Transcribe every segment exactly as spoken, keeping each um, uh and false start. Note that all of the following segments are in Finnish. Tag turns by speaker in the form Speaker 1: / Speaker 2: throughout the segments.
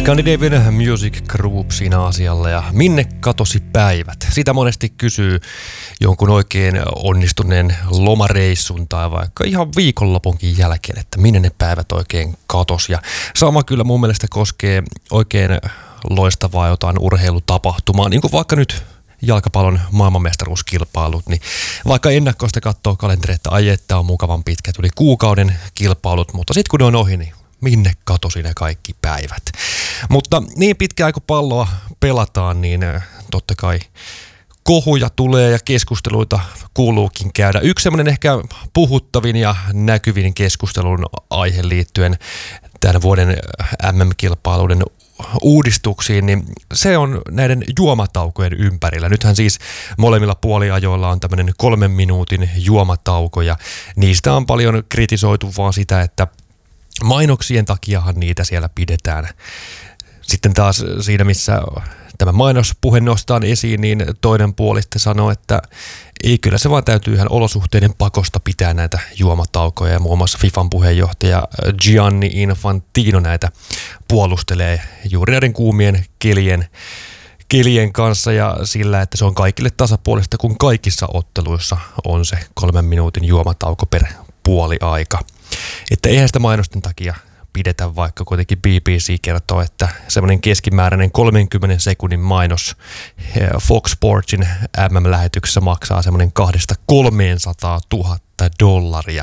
Speaker 1: Scandinavian Music Group siinä asialla ja minne katosi päivät? Sitä monesti kysyy jonkun oikein onnistuneen lomareissun tai vaikka ihan viikonlopunkin jälkeen, että minne ne päivät oikein katosi. Ja sama kyllä mun mielestä koskee oikein loistavaa jotain urheilutapahtumaa, niin kuin vaikka nyt jalkapallon maailmanmestaruuskilpailut, niin vaikka ennakkoista katsoo kalentereita, ai että on mukavan pitkät yli kuukauden kilpailut, mutta sitten kun ne on ohi, niin minne katosi ne kaikki päivät. Mutta niin pitkään kun palloa pelataan, niin totta kai kohuja tulee ja keskusteluita kuuluukin käydä. Yksi semmoinen ehkä puhuttavin ja näkyvin keskustelun aihe liittyen tämän vuoden M M-kilpailuiden uudistuksiin, niin se on näiden juomataukojen ympärillä. Nythän siis molemmilla puoliajoilla on tämmöinen kolmen minuutin juomatauko ja niistä on paljon kritisoitu vaan sitä, että mainoksien takiahan niitä siellä pidetään. Sitten taas siinä, missä tämä mainospuhe nostaa esiin, niin toinen puoli sitten sanoo, että ei, kyllä se vaan täytyy ihan olosuhteiden pakosta pitää näitä juomataukoja. Ja muun muassa FIFAn puheenjohtaja Gianni Infantino näitä puolustelee juuri näiden kuumien kelien, kelien kanssa ja sillä, että se on kaikille tasapuolista, kun kaikissa otteluissa on se kolmen minuutin juomatauko per puoli aika. Että eihän sitä mainosten takia pidetä, vaikka kuitenkin B B C kertoo, että semmoinen keskimääräinen kolmenkymmenen sekunnin mainos Fox Sportsin M M-lähetyksessä maksaa semmoinen kahdesta kolmeensataan tuhatta dollaria.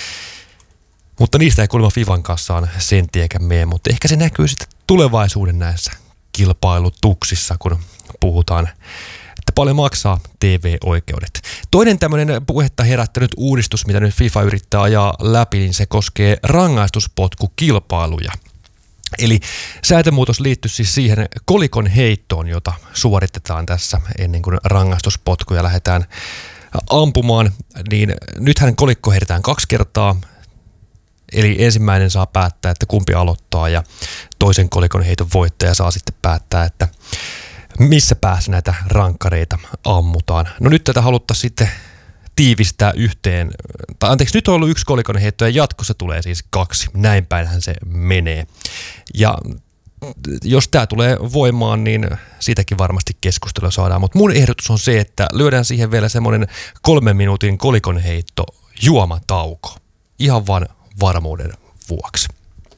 Speaker 1: Mutta niistä ei kuulemma FIFAn kassaan senttiäkään mene, mutta ehkä se näkyy sitten tulevaisuuden näissä kilpailutuksissa, kun puhutaan, että paljon maksaa T V-oikeudet. Toinen tämmöinen puhetta herättänyt uudistus, mitä nyt FIFA yrittää ajaa läpi, niin se koskee rangaistuspotkukilpailuja. Eli säätömuutos liittyy siis siihen kolikon heittoon, jota suoritetaan tässä ennen kuin rangaistuspotkuja lähdetään ampumaan. Niin nythän kolikko heitetään kaksi kertaa. Eli ensimmäinen saa päättää, että kumpi aloittaa ja toisen kolikon heiton voittaja saa sitten päättää, että missä päässä näitä rankkareita ammutaan. No nyt tätä haluttaisiin sitten tiivistää yhteen, tai anteeksi, nyt on ollut yksi kolikon heitto ja jatkossa tulee siis kaksi. Näin päinhän se menee. Ja jos tämä tulee voimaan, niin siitäkin varmasti keskustelua saadaan. Mutta mun ehdotus on se, että lyödään siihen vielä semmoinen kolmen minuutin kolikon heitto juomatauko. Ihan vaan varmuuden vuoksi.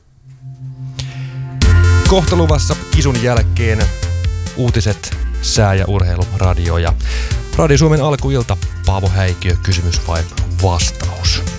Speaker 1: Kohta luvassa kisun jälkeen uutiset, sää- ja urheiluradio ja Radio Suomen alkuilta. Paavo Häikiö, kysymys vai vastaus?